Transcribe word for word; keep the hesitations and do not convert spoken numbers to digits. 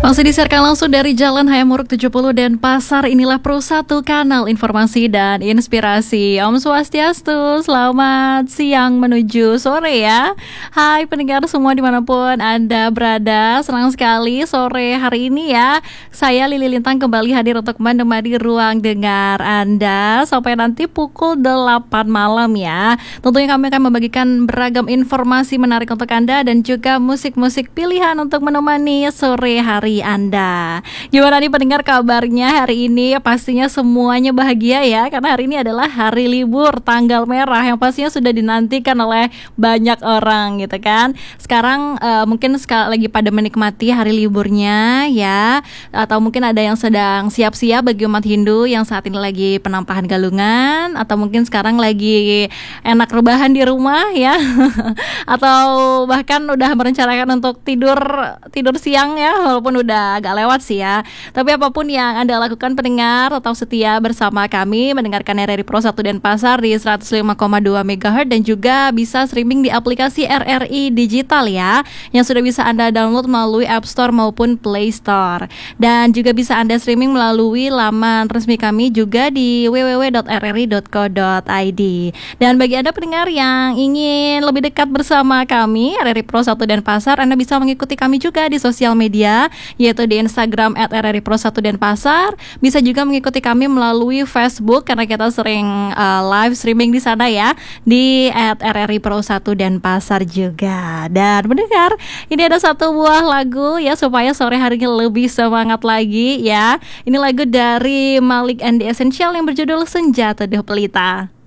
Masih disiarkan langsung dari Jalan Hayamuruk tujuh puluh Denpasar. Inilah Pro satu, kanal informasi dan inspirasi. Om Swastiastu, selamat siang menuju sore ya. Hai pendengar semua dimanapun Anda berada. Senang sekali sore hari ini ya, saya Lili Lintang kembali hadir untuk menemani ruang dengar Anda sampai nanti pukul delapan malam ya. Tentunya kami akan membagikan beragam informasi menarik untuk Anda dan juga musik-musik pilihan untuk menemani sore hari Anda. Gimana nih pendengar kabarnya hari ini? Pastinya semuanya bahagia ya, karena hari ini adalah hari libur tanggal merah yang pastinya sudah dinantikan oleh banyak orang gitu kan. Sekarang uh, mungkin sekali lagi pada menikmati hari liburnya ya, atau mungkin ada yang sedang siap-siap bagi umat Hindu yang saat ini lagi penampahan galungan, atau mungkin sekarang lagi enak rebahan di rumah ya atau bahkan udah merencanakan untuk tidur tidur siang ya, walaupun udah agak lewat sih ya. Tapi apapun yang Anda lakukan pendengar, tetap setia bersama kami mendengarkan R R I Pro satu Denpasar di seratus lima koma dua megahertz dan juga bisa streaming di aplikasi R R I Digital ya, yang sudah bisa Anda download melalui App Store maupun Play Store. Dan juga bisa Anda streaming melalui laman resmi kami juga di w w w dot r r i dot co dot i d. Dan bagi Anda pendengar yang ingin lebih dekat bersama kami R R I Pro satu Denpasar, Anda bisa mengikuti kami juga di sosial media, yaitu di Instagram at R R I Pro satu Denpasar. Bisa juga mengikuti kami melalui Facebook karena kita sering uh, live streaming di sana ya, di at R R I Pro satu Denpasar juga. Dan mendengar, ini ada satu buah lagu ya supaya sore harinya lebih semangat lagi ya. Ini lagu dari Malik and the Essential yang berjudul Senja Teduh Pelita.